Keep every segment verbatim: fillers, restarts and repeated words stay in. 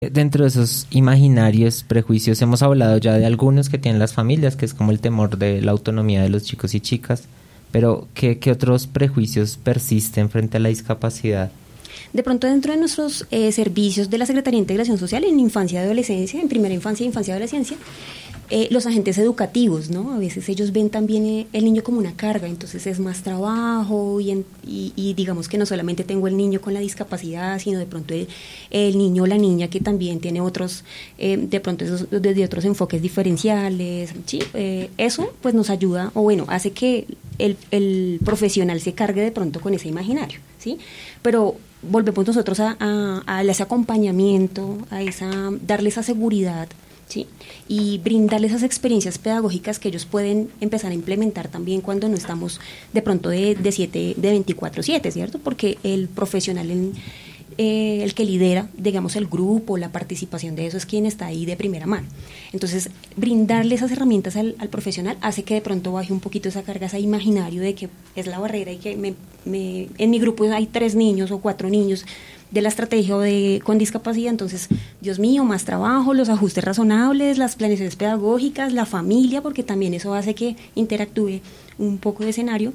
Dentro de esos imaginarios, prejuicios, hemos hablado ya de algunos que tienen las familias, que es como el temor de la autonomía de los chicos y chicas, pero ¿qué, qué otros prejuicios persisten frente a la discapacidad? De pronto dentro de nuestros eh, servicios de la Secretaría de Integración Social en infancia y adolescencia, en primera infancia, infancia y adolescencia, eh, los agentes educativos, ¿no? A veces ellos ven también eh, el niño como una carga, entonces es más trabajo y, en, y, y digamos que no solamente tengo el niño con la discapacidad, sino de pronto el, el niño o la niña que también tiene otros, eh, de pronto esos, desde otros enfoques diferenciales, ¿sí? Eh, eso pues nos ayuda, o bueno, hace que el, el profesional se cargue de pronto con ese imaginario, ¿sí? Pero volvemos nosotros a, a, a ese acompañamiento, a esa, darle esa seguridad, ¿sí? Y brindarles esas experiencias pedagógicas que ellos pueden empezar a implementar también cuando no estamos de pronto de, de, siete, de veinticuatro siete, ¿cierto? Porque el profesional, en, eh, el que lidera, digamos, el grupo, la participación de eso es quien está ahí de primera mano. Entonces, brindarle esas herramientas al, al profesional hace que de pronto baje un poquito esa carga, ese imaginario de que es la barrera y que me, me, en mi grupo hay tres niños o cuatro niños de la estrategia o de, con discapacidad, entonces, Dios mío, más trabajo, los ajustes razonables, las planeaciones pedagógicas, la familia, porque también eso hace que interactúe un poco de escenario,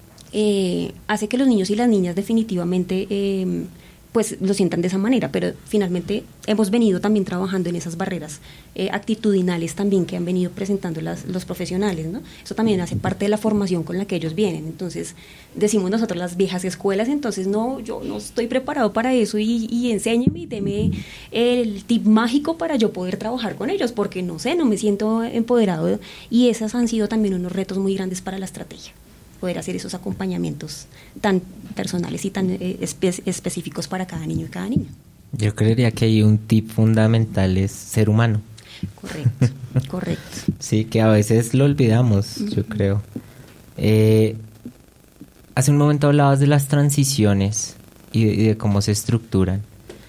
eh, hace que los niños y las niñas definitivamente eh, pues lo sientan de esa manera, pero finalmente hemos venido también trabajando en esas barreras eh, actitudinales también que han venido presentando las, los profesionales, ¿no? Eso también hace parte de la formación con la que ellos vienen. Entonces, decimos nosotros las viejas escuelas, entonces no, yo no estoy preparado para eso y, y enséñeme y deme el tip mágico para yo poder trabajar con ellos, porque no sé, no me siento empoderado, y esos han sido también unos retos muy grandes para la estrategia, poder hacer esos acompañamientos tan personales y tan eh, espe- específicos para cada niño y cada niña. Yo creería que hay un tip fundamental, es ser humano. Correcto, correcto. Sí, que a veces lo olvidamos, uh-huh. yo creo. Eh, hace un momento hablabas de las transiciones y de, y de cómo se estructuran.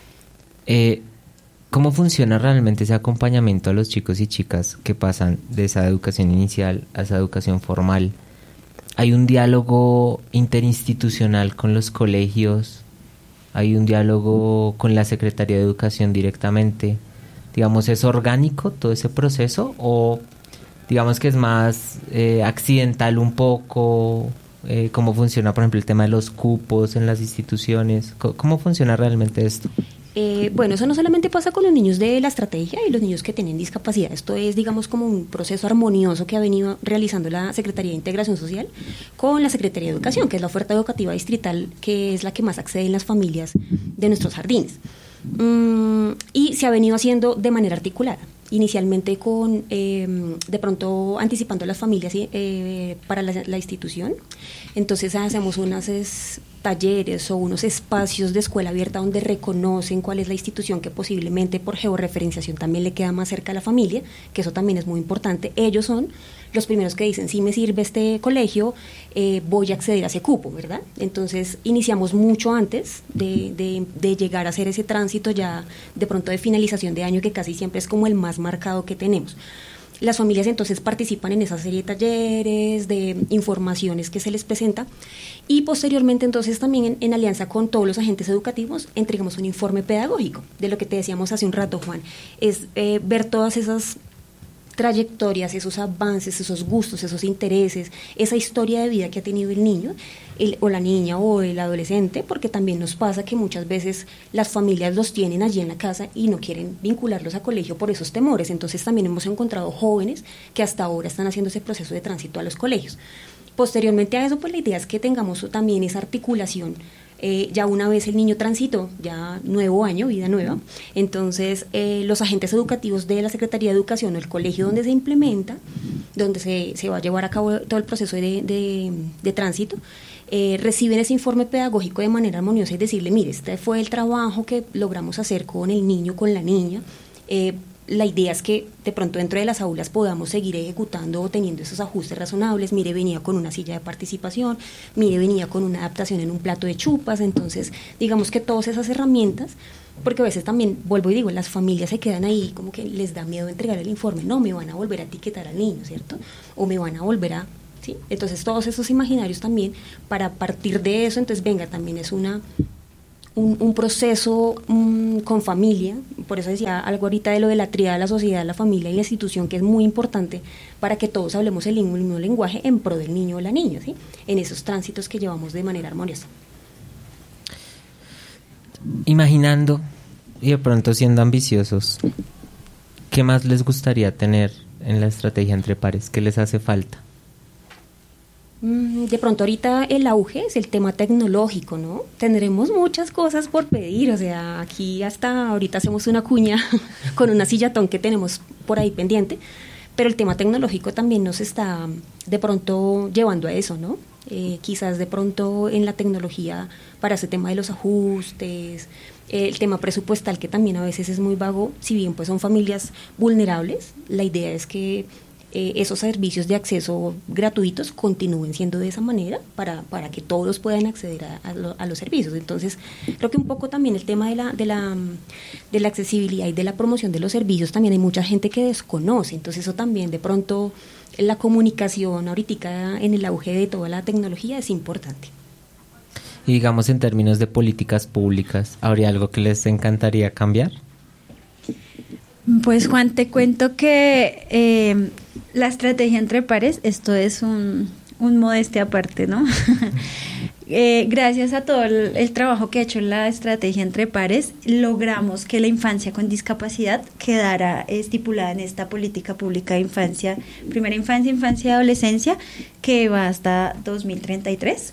Eh, ¿Cómo funciona realmente ese acompañamiento a los chicos y chicas que pasan de esa educación inicial a esa educación formal? ¿Hay un diálogo interinstitucional con los colegios? ¿Hay un diálogo con la Secretaría de Educación directamente? Digamos, ¿es orgánico todo ese proceso? ¿O digamos que es más eh, accidental un poco? Eh, ¿Cómo funciona, por ejemplo, el tema de los cupos en las instituciones? ¿Cómo, cómo funciona realmente esto? Eh, bueno, eso no solamente pasa con los niños de la estrategia y los niños que tienen discapacidad. Esto es, digamos, como un proceso armonioso que ha venido realizando la Secretaría de Integración Social con la Secretaría de Educación, que es la oferta educativa distrital, que es la que más acceden las familias de nuestros jardines. Mm, y se ha venido haciendo de manera articulada. Inicialmente con, eh, de pronto, anticipando a las familias eh, para la, la institución. Entonces hacemos unos es, talleres o unos espacios de escuela abierta donde reconocen cuál es la institución que posiblemente por georreferenciación también le queda más cerca a la familia, que eso también es muy importante. Ellos son los primeros que dicen, si me sirve este colegio, eh, voy a acceder a ese cupo, ¿verdad? Entonces iniciamos mucho antes de, de, de llegar a hacer ese tránsito ya de pronto de finalización de año, que casi siempre es como el más marcado que tenemos. Las familias entonces participan en esa serie de talleres, de informaciones que se les presenta, y posteriormente entonces también en, en alianza con todos los agentes educativos entregamos un informe pedagógico de lo que te decíamos hace un rato, Juan, es eh, ver todas esas trayectorias, esos avances, esos gustos, esos intereses, esa historia de vida que ha tenido el niño el, o la niña o el adolescente, porque también nos pasa que muchas veces las familias los tienen allí en la casa y no quieren vincularlos a colegio por esos temores. Entonces también hemos encontrado jóvenes que hasta ahora están haciendo ese proceso de tránsito a los colegios. Posteriormente a eso, pues la idea es que tengamos también esa articulación. Eh, ya una vez el niño transitó, ya nuevo año, vida nueva, entonces eh, los agentes educativos de la Secretaría de Educación o el colegio donde se implementa, donde se, se va a llevar a cabo todo el proceso de, de, de tránsito, eh, reciben ese informe pedagógico de manera armoniosa y decirle, mire, este fue el trabajo que logramos hacer con el niño, con la niña, eh, la idea es que de pronto dentro de las aulas podamos seguir ejecutando o teniendo esos ajustes razonables. Mire, venía con una silla de participación, mire, venía con una adaptación en un plato de chupas. Entonces, digamos que todas esas herramientas, porque a veces también, vuelvo y digo, las familias se quedan ahí como que les da miedo entregar el informe. No, me van a volver a etiquetar al niño, ¿cierto? O me van a volver a... ¿sí? Entonces, todos esos imaginarios también, para partir de eso, entonces, venga, también es una... un, un proceso um, con familia, por eso decía algo ahorita de lo de la tríada de la sociedad, la familia y la institución, que es muy importante para que todos hablemos el mismo, el mismo lenguaje en pro del niño o la niña, ¿sí? En esos tránsitos que llevamos de manera armoniosa. Imaginando y de pronto siendo ambiciosos, ¿qué más les gustaría tener en la estrategia entre pares? ¿Qué les hace falta? De pronto ahorita el auge es el tema tecnológico, ¿no? Tendremos muchas cosas por pedir, o sea, aquí hasta ahorita hacemos una cuña con una sillatón que tenemos por ahí pendiente, pero el tema tecnológico también nos está de pronto llevando a eso, ¿no? Eh, quizás de pronto en la tecnología para ese tema de los ajustes, eh, el tema presupuestal que también a veces es muy vago, si bien pues son familias vulnerables, la idea es que eh, esos servicios de acceso gratuitos continúen siendo de esa manera para, para que todos puedan acceder a, a, lo, a los servicios. Entonces creo que un poco también el tema de la, de la de la accesibilidad y de la promoción de los servicios, también hay mucha gente que desconoce, entonces eso también de pronto la comunicación ahorita en el auge de toda la tecnología es importante. Y digamos en términos de políticas públicas, ¿habría algo que les encantaría cambiar? Pues Juan, te cuento que eh, la estrategia entre pares, esto es un, un modestia aparte, ¿no? eh, gracias a todo el, el trabajo que ha hecho la estrategia entre pares, logramos que la infancia con discapacidad quedara estipulada en esta política pública de infancia, primera infancia, infancia y adolescencia, que va hasta dos mil treinta y tres.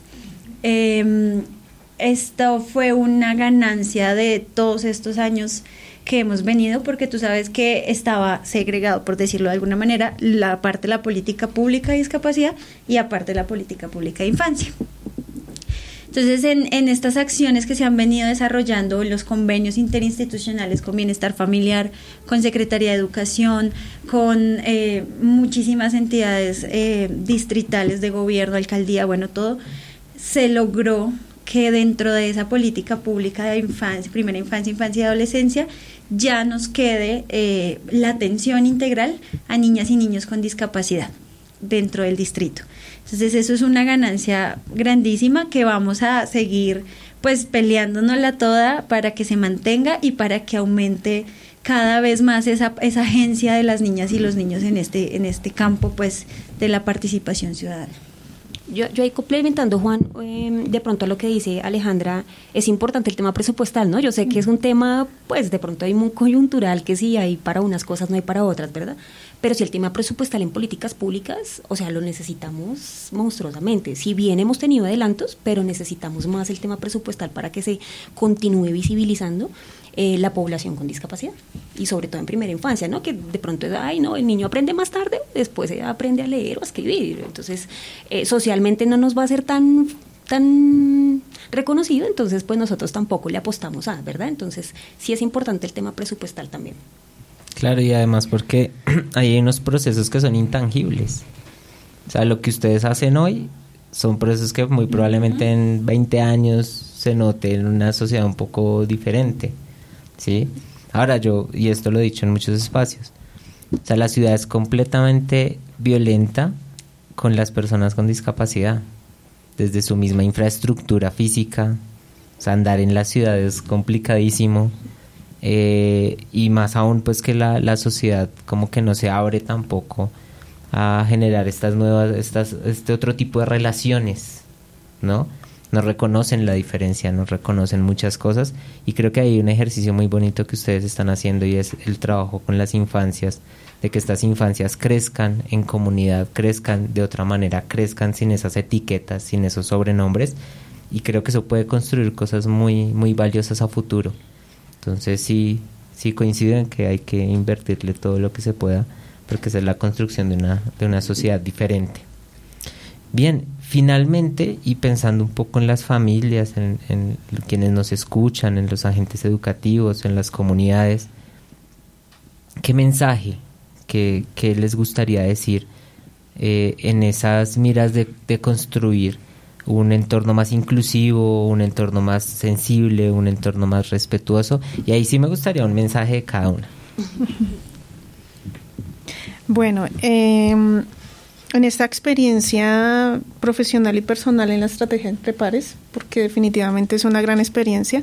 Eh, esto fue una ganancia de todos estos años que hemos venido, porque tú sabes que estaba segregado, por decirlo de alguna manera, la parte de la política pública de discapacidad y aparte de la política pública de infancia. Entonces, en, en estas acciones que se han venido desarrollando, los convenios interinstitucionales con Bienestar Familiar, con Secretaría de Educación, con eh, muchísimas entidades eh, distritales de gobierno, alcaldía, bueno, todo, se logró que dentro de esa política pública de infancia, primera infancia, infancia y adolescencia, ya nos quede eh, la atención integral a niñas y niños con discapacidad dentro del distrito. Entonces eso es una ganancia grandísima que vamos a seguir pues peleándonosla toda para que se mantenga y para que aumente cada vez más esa, esa agencia de las niñas y los niños en este, en este campo pues de la participación ciudadana. Yo, yo ahí complementando, Juan, eh, de pronto a lo que dice Alejandra, es importante el tema presupuestal, ¿no? Yo sé que es un tema, pues, de pronto hay muy coyuntural, que sí hay para unas cosas, no hay para otras, ¿verdad? Pero si el tema presupuestal en políticas públicas, o sea, lo necesitamos monstruosamente. Si bien hemos tenido adelantos, pero necesitamos más el tema presupuestal para que se continúe visibilizando eh, la población con discapacidad. Y sobre todo en primera infancia, ¿no? Que de pronto es, ay, no, el niño aprende más tarde, después aprende a leer o a escribir. Entonces, eh, socialmente no nos va a ser tan tan reconocido, entonces pues nosotros tampoco le apostamos a, ¿verdad? Entonces, sí es importante el tema presupuestal también. Claro, y además porque hay unos procesos que son intangibles. O sea, lo que ustedes hacen hoy son procesos que muy probablemente en veinte años se note en una sociedad un poco diferente, ¿sí? Ahora yo, y esto lo he dicho en muchos espacios, o sea, la ciudad es completamente violenta con las personas con discapacidad, desde su misma infraestructura física. O sea, andar en la ciudad es complicadísimo. Eh, y más aún pues que la, la sociedad como que no se abre tampoco a generar estas nuevas, estas, este otro tipo de relaciones, ¿no? No reconocen la diferencia, no reconocen muchas cosas, y creo que hay un ejercicio muy bonito que ustedes están haciendo, y es el trabajo con las infancias, de que estas infancias crezcan en comunidad, crezcan de otra manera, crezcan sin esas etiquetas, sin esos sobrenombres, y creo que eso puede construir cosas muy, muy valiosas a futuro. Entonces sí, sí coincido en que hay que invertirle todo lo que se pueda, porque esa es la construcción de una, de una sociedad diferente. Bien, finalmente, y pensando un poco en las familias, en, en quienes nos escuchan, en los agentes educativos, en las comunidades, ¿qué mensaje, qué, qué les gustaría decir eh, en esas miras de, de construir un entorno más inclusivo, un entorno más sensible, un entorno más respetuoso? Y ahí sí me gustaría un mensaje de cada una. Bueno, eh, en esta experiencia profesional y personal en la estrategia Entre Pares, porque definitivamente es una gran experiencia,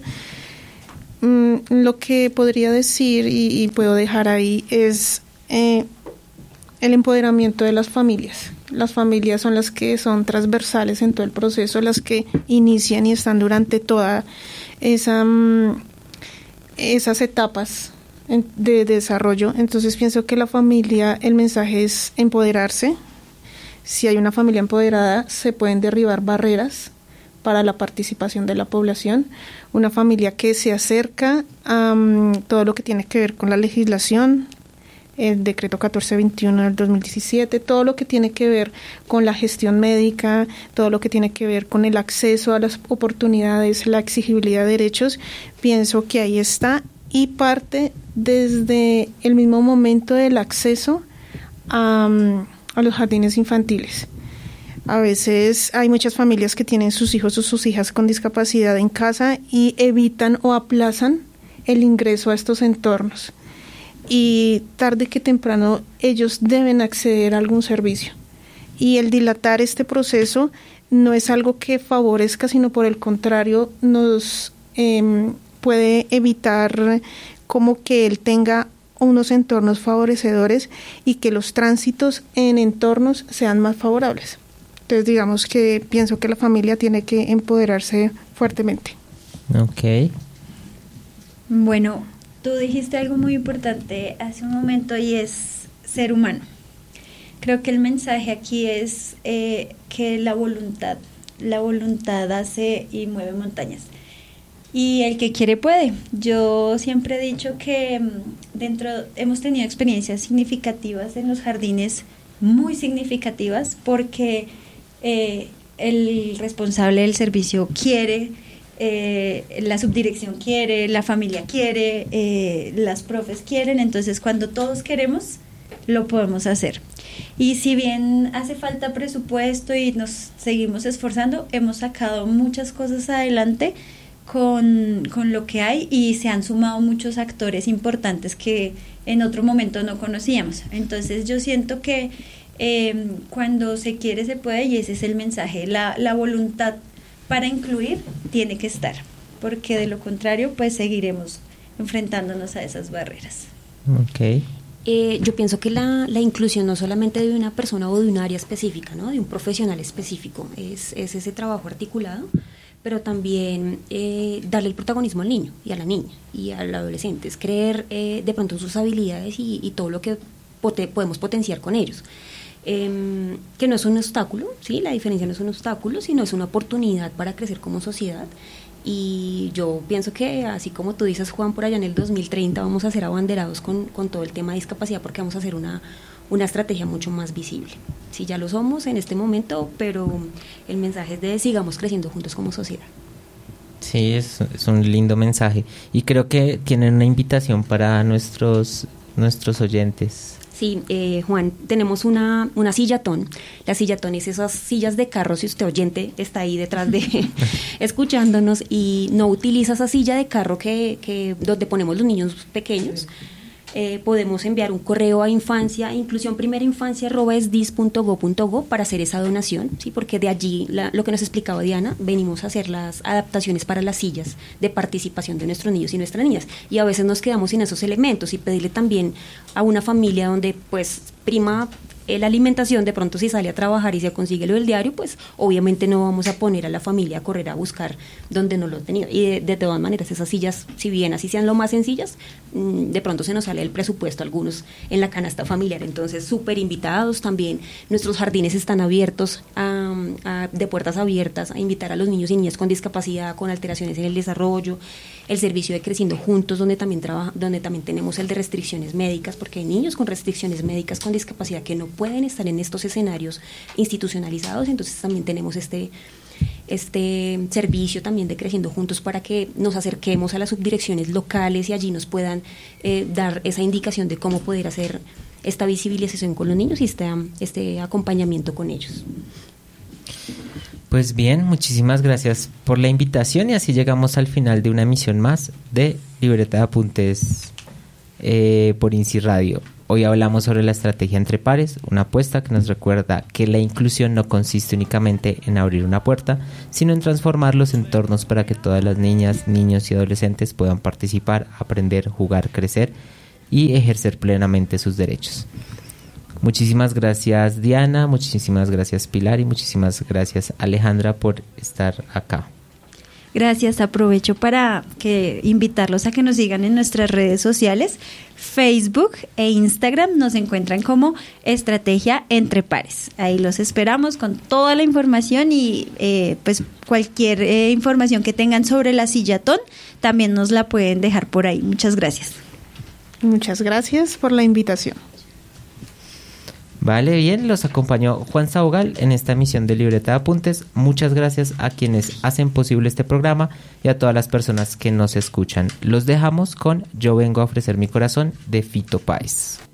mm, lo que podría decir y, y puedo dejar ahí es eh, el empoderamiento de las familias. Las familias son las que son transversales en todo el proceso, las que inician y están durante toda esa, mm, esas etapas de desarrollo. Entonces pienso que la familia, el mensaje es empoderarse. Si hay una familia empoderada, se pueden derribar barreras para la participación de la población. Una familia que se acerca a um, todo lo que tiene que ver con la legislación, el decreto catorce veintiuno del dos mil diecisiete, todo lo que tiene que ver con la gestión médica, todo lo que tiene que ver con el acceso a las oportunidades, la exigibilidad de derechos, pienso que ahí está, y parte desde el mismo momento del acceso a... Um, a los jardines infantiles. A veces hay muchas familias que tienen sus hijos o sus hijas con discapacidad en casa y evitan o aplazan el ingreso a estos entornos. Y tarde que temprano ellos deben acceder a algún servicio. Y el dilatar este proceso no es algo que favorezca, sino por el contrario nos eh, puede evitar como que él tenga unos entornos favorecedores y que los tránsitos en entornos sean más favorables. Entonces digamos que pienso que la familia tiene que empoderarse fuertemente. Ok. Bueno, tú dijiste algo muy importante hace un momento y es ser humano. Creo que el mensaje aquí es eh, que la voluntad, la voluntad hace y mueve montañas. Y el que quiere puede. Yo siempre he dicho que dentro hemos tenido experiencias significativas en los jardines, muy significativas, porque eh, el responsable del servicio quiere, eh, la subdirección quiere, la familia quiere, eh, las profes quieren. Entonces cuando todos queremos, lo podemos hacer. Y si bien hace falta presupuesto y nos seguimos esforzando, hemos sacado muchas cosas adelante Con, con lo que hay, y se han sumado muchos actores importantes que en otro momento no conocíamos. Entonces yo siento que eh, cuando se quiere se puede, y ese es el mensaje. La, la voluntad para incluir tiene que estar, porque de lo contrario pues seguiremos enfrentándonos a esas barreras. Ok. Eh, yo pienso que la, la inclusión no solamente de una persona o de un área específica, ¿no? De un profesional específico, es, es ese trabajo articulado, pero también eh, darle el protagonismo al niño y a la niña y al adolescente, es creer eh, de pronto en sus habilidades y, y todo lo que pote, podemos potenciar con ellos. Eh, que no es un obstáculo, ¿sí? La diferencia no es un obstáculo, sino es una oportunidad para crecer como sociedad. Y yo pienso que, así como tú dices, Juan, por allá en el dos mil treinta vamos a ser abanderados con, con todo el tema de discapacidad, porque vamos a hacer una, una estrategia mucho más visible. Sí, ya lo somos en este momento, pero el mensaje es de sigamos creciendo juntos como sociedad. Sí, es, es un lindo mensaje. Y creo que tienen una invitación para nuestros, nuestros oyentes. Sí, eh, Juan, tenemos una, una sillatón. La sillatón es esas sillas de carro, si usted oyente está ahí detrás de escuchándonos y no utiliza esa silla de carro que, que donde ponemos los niños pequeños. Eh, podemos enviar un correo a infancia, inclusión primera infancia arroba esdis punto go punto go para hacer esa donación, sí, porque de allí la, lo que nos explicaba Diana, venimos a hacer las adaptaciones para las sillas de participación de nuestros niños y nuestras niñas, y a veces nos quedamos sin esos elementos, y pedirle también a una familia donde pues prima eh, la alimentación, de pronto si sale a trabajar y se consigue lo del diario, pues obviamente no vamos a poner a la familia a correr a buscar donde no lo he tenido, y de, de todas maneras esas sillas, si bien así sean lo más sencillas, mmm, de pronto se nos sale el presupuesto algunos en la canasta familiar, entonces súper invitados también. Nuestros jardines están abiertos a, a, de puertas abiertas a invitar a los niños y niñas con discapacidad, con alteraciones en el desarrollo, el servicio de Creciendo Juntos, donde también trabaja, donde también tenemos el de restricciones médicas, porque hay niños con restricciones médicas con discapacidad que no pueden estar en estos escenarios institucionalizados, entonces también tenemos este este servicio también de Creciendo Juntos para que nos acerquemos a las subdirecciones locales y allí nos puedan eh, dar esa indicación de cómo poder hacer esta visibilización con los niños y este, este acompañamiento con ellos. Pues bien, muchísimas gracias por la invitación y así llegamos al final de una emisión más de Libreta de Apuntes eh, por INSI Radio. Hoy hablamos sobre la estrategia entre pares, una apuesta que nos recuerda que la inclusión no consiste únicamente en abrir una puerta, sino en transformar los entornos para que todas las niñas, niños y adolescentes puedan participar, aprender, jugar, crecer y ejercer plenamente sus derechos. Muchísimas gracias, Diana, muchísimas gracias, Pilar, y muchísimas gracias, Alejandra, por estar acá. Gracias, aprovecho para que invitarlos a que nos sigan en nuestras redes sociales, Facebook e Instagram, nos encuentran como Estrategia Entre Pares. Ahí los esperamos con toda la información y eh, pues cualquier eh, información que tengan sobre la Sillatón también nos la pueden dejar por ahí. Muchas gracias. Muchas gracias por la invitación. Vale, bien, los acompañó Juan Saugal en esta emisión de Libreta de Apuntes. Muchas gracias a quienes hacen posible este programa y a todas las personas que nos escuchan. Los dejamos con Yo vengo a ofrecer mi corazón de Fito Páez.